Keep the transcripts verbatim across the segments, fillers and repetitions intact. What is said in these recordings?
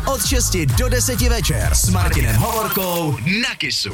od šesti do deseti večer s Martinem Hovorkou na Kissu.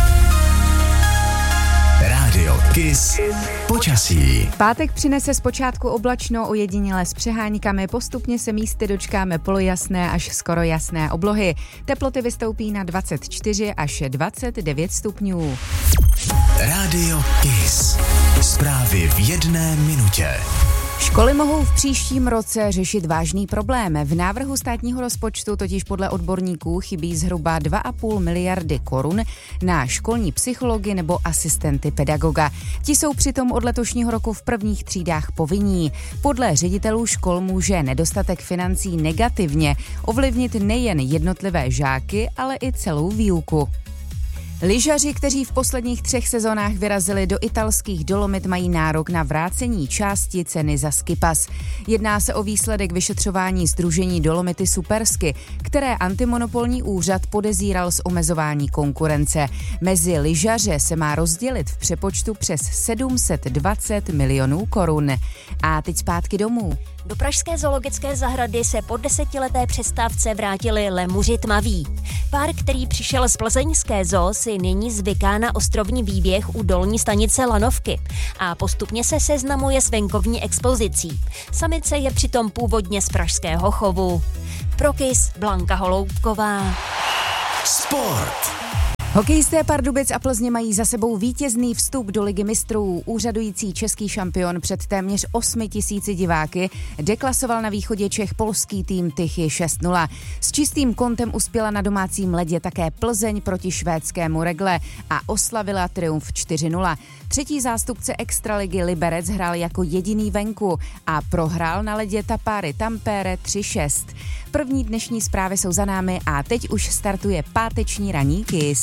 Rádio Kiss počasí. Pátek přinese zpočátku oblačno, ojediněle s přeháňkami, postupně se místy dočkáme polojasné až skoro jasné oblohy. Teploty vystoupí na dvacet čtyři až dvacet devět stupňů. Rádio Kiss. Zprávy v jedné minutě. Školy mohou v příštím roce řešit vážný problém. V návrhu státního rozpočtu totiž podle odborníků chybí zhruba dva a půl miliardy korun na školní psychology nebo asistenty pedagoga. Ti jsou přitom od letošního roku v prvních třídách povinní. Podle ředitelů škol může nedostatek financí negativně ovlivnit nejen jednotlivé žáky, ale i celou výuku. Lyžaři, kteří v posledních třech sezónách vyrazili do italských Dolomit, mají nárok na vrácení části ceny za skipas. Jedná se o výsledek vyšetřování sdružení Dolomity Supersky, které antimonopolní úřad podezíral z omezování konkurence. Mezi lyžaře se má rozdělit v přepočtu přes sedm set dvacet milionů korun. A teď zpátky domů. Do pražské zoologické zahrady se po desetileté přestávce vrátili lemuři tmaví. Pár, který přišel z plzeňské zoo, si nyní zvyká na ostrovní výběh u dolní stanice Lanovky a postupně se seznamuje s venkovní expozicí. Samice je přitom původně z pražského chovu. Pro Kiss Blanka Holoubková. Sport. Hokejisté Pardubic a Plzně mají za sebou vítězný vstup do Ligy mistrů. Úřadující český šampion před téměř osmi tisíci diváky deklasoval na východě Čech polský tým Tychy šest nula. S čistým kontem uspěla na domácím ledě také Plzeň proti švédskému Regle a oslavila triumf čtyři nula. Třetí zástupce extraligy Liberec hrál jako jediný venku a prohrál na ledě Tapáry Tampere tři šest. První dnešní zprávy jsou za námi a teď už startuje páteční ranní Kiss.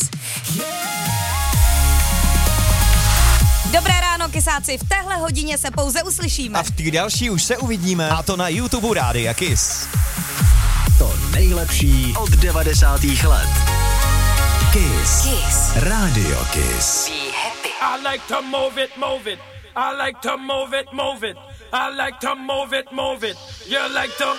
Dobré ráno, kysáci, v téhle hodině se pouze uslyšíme. A v té další už se uvidíme, a to na YouTube Rádia Kiss. To nejlepší od devadesátých let. Kiss. Kiss. Rádio Kiss. Be happy. I like to move it, move it. I like to move it, move it. I like to move it, move it. You like to